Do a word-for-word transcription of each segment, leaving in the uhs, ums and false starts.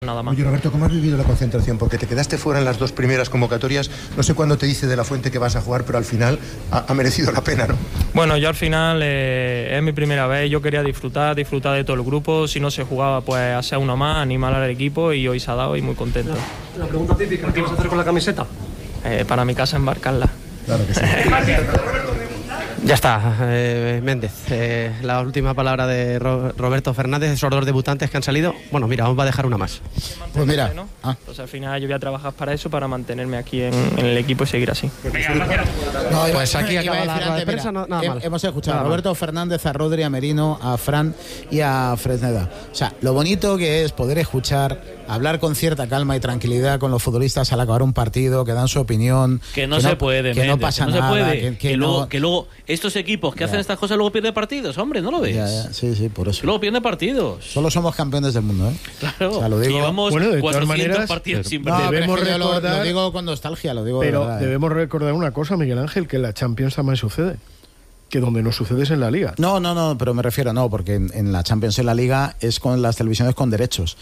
Nada más. Oye, Roberto, ¿cómo has vivido la concentración? Porque te quedaste fuera en las dos primeras convocatorias. No sé cuándo te dice De la Fuente que vas a jugar, pero al final ha, ha merecido la pena, ¿no? Bueno, yo al final eh, es mi primera vez. Yo quería disfrutar, disfrutar de todo el grupo. Si no se jugaba, pues hacer uno más, animar al equipo, y hoy se ha dado y muy contento. La, la pregunta típica, ¿qué vas a hacer con la camiseta? Eh, para mi casa, embarcarla. Claro que sí. Ya está, eh, Méndez. Eh, la última palabra de Ro- Roberto Fernández, esos dos debutantes que han salido. Bueno, mira, aún va a dejar una más. Pues mira. ¿no? Ah. Pues al final yo voy a trabajar para eso, para mantenerme aquí en, en el equipo y seguir así. No, Pues aquí iba acaba a la decir rueda de antes, prensa, mira, no, nada he- mal. Hemos escuchado Nada a Roberto Fernández, a Rodri, a Merino, a Fran y a Fresneda. O sea, lo bonito que es poder escuchar, hablar con cierta calma y tranquilidad con los futbolistas al acabar un partido, que dan su opinión. Que no se puede, que no Méndez, pasa que no se nada. puede. Que, que Que no- luego, que luego estos equipos que Ya. hacen estas cosas luego pierden partidos, hombre, ¿no lo ves? Ya, ya, sí, sí, por eso. Que luego pierden partidos. Solo somos campeones del mundo, ¿eh? Claro. O sea, lo digo- Llevamos Bueno, de todas cuatrocientos maneras, partidos sin No, perder. pero es debemos que yo lo, recordar- lo digo con nostalgia, lo digo de Pero verdad, ¿eh? debemos recordar una cosa, Miguel Ángel, que en la Champions también sucede. Que donde no sucede es en la Liga. No, no, no, pero me refiero, no, porque en, en la Champions, en la Liga, es con las televisiones con derechos.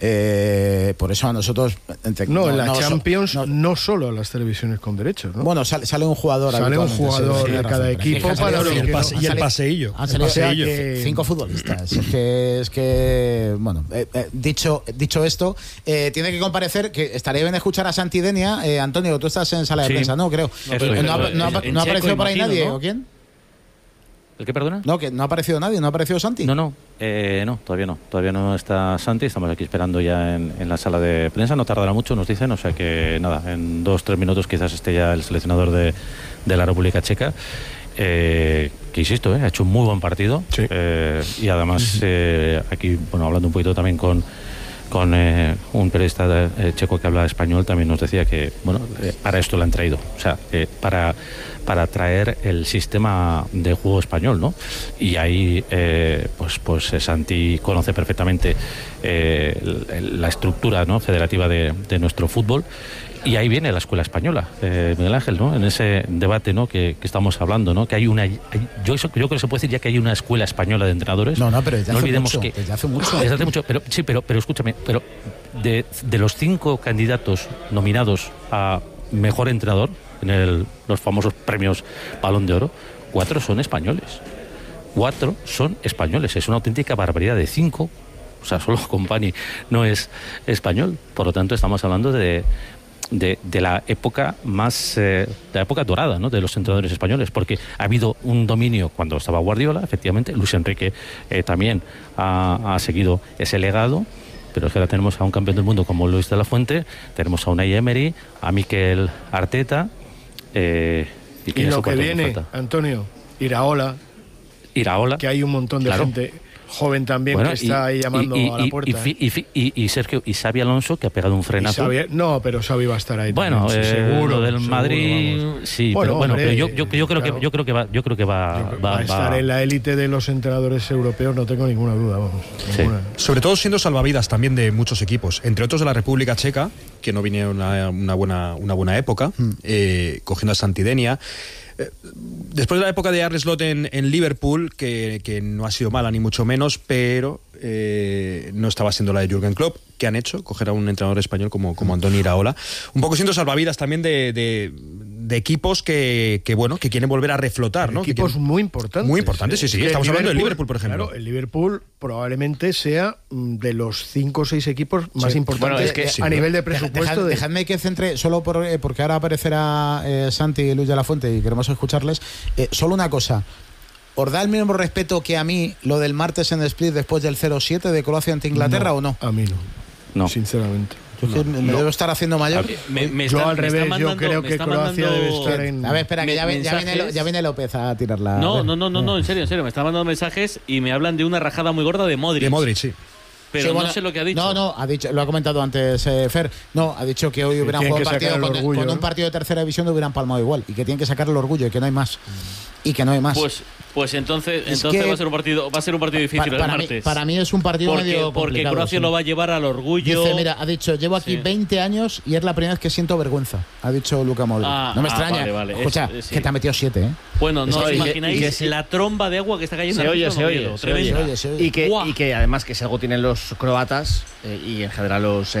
Eh, por eso a nosotros... entre- No, en la no, so- Champions no- no, solo las televisiones con derechos, ¿no? Bueno, sale, sale un jugador. Sale un habitualmente, jugador sí, de tienes cada razón, pero equipo es que han para salido los cinco- que no- han y el salido- paseillo. Han El salido paseillo. que- cinco futbolistas. Es que, es que bueno, eh, eh, dicho, dicho esto, eh, tiene que comparecer, que estaría bien escuchar a Santi Denia. Eh, Antonio, tú estás en sala de Sí. prensa, ¿no? Creo. No, Eh, pero- ¿No, ha- pero- no ha- en no ha Checo, aparecido por ahí imagino, nadie? ¿no? ¿O quién? ¿El qué, perdona? No, que no ha aparecido nadie, no ha aparecido Santi. No, no, eh, no, todavía no. Todavía no está Santi. Estamos aquí esperando ya en, en la sala de prensa. No tardará mucho, nos dicen. O sea que nada, en dos, tres minutos quizás esté ya el seleccionador de, de la República Checa. Eh, que insisto, eh, ha hecho un muy buen partido. Sí. Eh, y además, eh, aquí, bueno, hablando un poquito también con. con eh, un periodista eh, checo que habla español, también nos decía que, bueno, eh, para esto lo han traído, o sea, eh, para, para traer el sistema de juego español, ¿no? Y ahí, eh, pues, pues eh, Santi conoce perfectamente eh, el- el- la estructura, ¿no?, federativa de, de nuestro fútbol. Y ahí viene la escuela española, eh, Miguel Ángel, ¿no? En ese debate, ¿no?, que, que estamos hablando, ¿no? Que hay una, hay- yo, eso- yo creo que se puede decir ya que hay una escuela española de entrenadores. No, no, pero desde no hace olvidemos mucho, que desde hace mucho. desde hace mucho, pero sí, pero, pero escúchame, pero de, de los cinco candidatos nominados a mejor entrenador en el- los famosos premios Balón de Oro, cuatro son españoles. Cuatro son españoles. Es una auténtica barbaridad de cinco. O sea, solo Company no es español. Por lo tanto, estamos hablando de, de, de la época más, eh, de la época dorada, ¿no?, de los entrenadores españoles, porque ha habido un dominio cuando estaba Guardiola, efectivamente. Luis Enrique eh, también ha, ha seguido ese legado. Pero es que ahora tenemos a un campeón del mundo como Luis de la Fuente, tenemos a Unai Emery, a Mikel Arteta. Eh, Y quién es lo su que cuarto? viene, Falta. Iraola, Iraola, Iraola. que hay un montón de Claro. gente joven también Bueno, que está ahí llamando y, a la y- puerta. y, fi- y, fi- y- y Sergio y Xabi Alonso, que ha pegado un Y frenazo. Xavi- no, pero Xavi va a estar ahí. Bueno, también, sí, eh, seguro, lo del seguro, Madrid, vamos. sí, Bueno, pero bueno, hombre, pero yo, yo, yo creo claro. que yo creo que va, yo creo que va, Yo creo que va, va a estar va- en la élite de los entrenadores europeos, no tengo ninguna duda, vamos. Sí. ninguna. Sobre todo siendo salvavidas también de muchos equipos, entre otros de la República Checa, que no vinieron una, una buena una buena época, eh, cogiendo a Santi Denia. Eh, Después de la época de Arne Slot en, en Liverpool, que, que no ha sido mala ni mucho menos, pero eh, no estaba siendo la de Jürgen Klopp. ¿Qué han hecho? Coger a un entrenador español como, como Andoni Iraola. Un poco siendo salvavidas también de, de, de equipos que, que, bueno, que quieren volver a reflotar, ¿no? Que Equipos quieren- muy importantes. Muy importantes, sí, Es sí. que Estamos el hablando del Liverpool, por ejemplo. Claro, el Liverpool probablemente sea mm, de los cinco o seis equipos más Sí. importantes Bueno, es que- a sí, nivel de Deja- presupuesto. dejad- de- Dejadme que centre, solo por, eh, porque ahora aparecerá eh, Santi y Luis de la Fuente y queremos escucharles. Eh, solo una cosa. ¿Os da el mismo respeto que a mí lo del martes en Split después del cero siete de Croacia ante Inglaterra No, o no? A mí no, no. sinceramente. Yo es que me me debo estar haciendo mayor. Me- me Yo está- al me está revés, yo mandando- creo me que está Croacia mandando- debe estar en... A ver, espera, que ya, ve- ya viene, mensajes. ya viene López a tirarla. No, A ver. no, no, no, no, en serio, en serio. Me están mandando mensajes y me hablan de una rajada muy gorda de Modric. De Modric, sí. Pero Sí, bueno, no sé lo que ha dicho. No, no, ha dicho, lo ha comentado antes eh, Fer. No, ha dicho que hoy hubieran tienen jugado que un partido sacar el con, orgullo, con un ¿no? partido de tercera división hubieran palmado igual y que tienen que sacar el orgullo y que no hay más. y que no hay más. Pues, pues entonces, Es entonces que- va a ser un partido, va a ser un partido difícil Pa- el para, mí, martes. para mí es un partido porque, medio porque complicado. Croacia sí. lo va a llevar al orgullo. Dice, mira, ha dicho, llevo aquí Sí. veinte años y es la primera vez que siento vergüenza, ha dicho Luka Modric. Ah, no me ah, extraña. vale, vale. Escucha, Es- sí. que te ha metido siete, ¿eh? Bueno, no Es os que- imagináis y que sí. la tromba de agua que está cayendo. Se aquí oye, con se oye, Oviedo, se tremenda. Se oye, se oye. Y que, Buah. y que además que si algo tienen los croatas eh, y en general los